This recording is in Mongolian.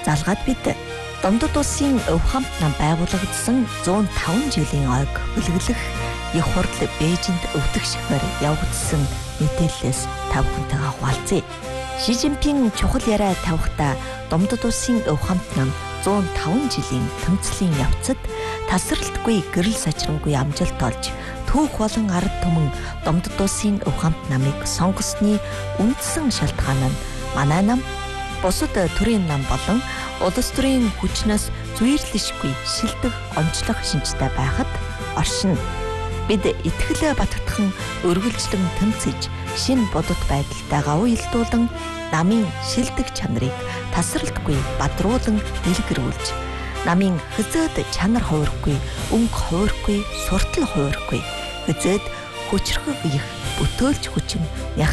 залгаад бид Домдод улсын өв хамт нам байгуулагдсан 105 жилийн ойг бүлэглэх их хурл Бээжинд өвдөх шигээр явагдсан мэдээллээс та бүхэнтэйгээ хуваалцъя. Ши Жинпин чухал яриа тавихта Домдод улсын өв хамт нам 105 жилийн тэмцлийн явцад тасралтгүй гэрэл сачрангүй амжилт олж түүх болон ард түмэн Домдод улсын өв хамт намыг сонгосны үндсэн шалтгаан нь манай нам бусад төрийн нам болон улс төрийн хүчнээс зүйрлэшгүй шилдэг онцлог шинжтэй байхад оршин бид итгэлээ баттгхан өргөлжлөн тэмцэж шин бодит байдалтайгаа уялдуулан намын шилдэг чанарыг тасралтгүй бадруулан дэлгэрүүлж намын хязээд чанар хувирахгүй өнгө хувирахгүй суртал хувирахгүй хязээд хүчрхэг их бүтөөлж хүчин